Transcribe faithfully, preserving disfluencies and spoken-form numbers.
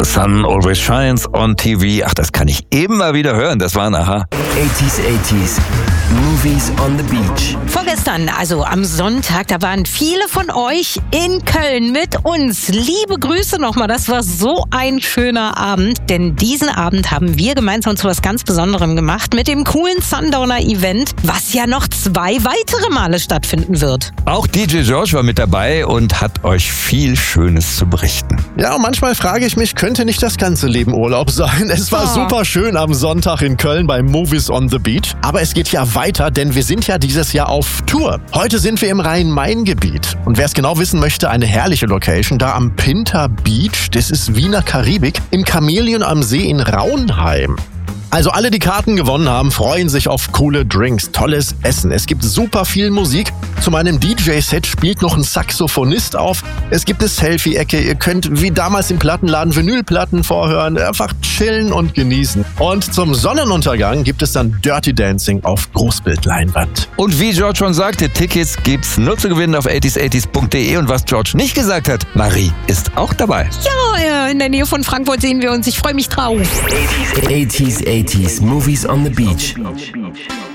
Sun Always Shines on T V. Ach, das kann ich immer wieder hören. Das war nachher. eighties, eighties. Movies on the Beach. Vorgestern, also am Sonntag, da waren viele von euch in Köln mit uns. Liebe Grüße nochmal, das war so ein schöner Abend, denn diesen Abend haben wir gemeinsam zu was ganz Besonderem gemacht mit dem coolen Sundowner-Event, was ja noch zwei weitere Male stattfinden wird. Auch D J George war mit dabei und hat euch viel Schönes zu berichten. Ja, und manchmal frage ich mich, könnte nicht das ganze Leben Urlaub sein? Es war Oh. super schön am Sonntag in Köln bei Movies on the Beach. Aber es geht ja weiter, denn wir sind ja dieses Jahr auf Tour. Heute sind wir im Rhein-Main-Gebiet. Und wer es genau wissen möchte, eine herrliche Location da am Pinter Beach. Das ist Wiener Karibik im Chamäleon am See in Raunheim. Also alle, die Karten gewonnen haben, freuen sich auf coole Drinks, tolles Essen. Es gibt super viel Musik. Zu meinem D J-Set spielt noch ein Saxophonist auf. Es gibt eine Selfie-Ecke. Ihr könnt wie damals im Plattenladen Vinylplatten vorhören, einfach chillen und genießen. Und zum Sonnenuntergang gibt es dann Dirty Dancing auf Großbildleinwand. Und wie George schon sagte, Tickets gibt's nur zu gewinnen auf eighties eighties punkt de. Und was George nicht gesagt hat, Marie ist auch dabei. Ja, in der Nähe von Frankfurt sehen wir uns. Ich freue mich drauf. eighties, eighties. Movies on the Beach.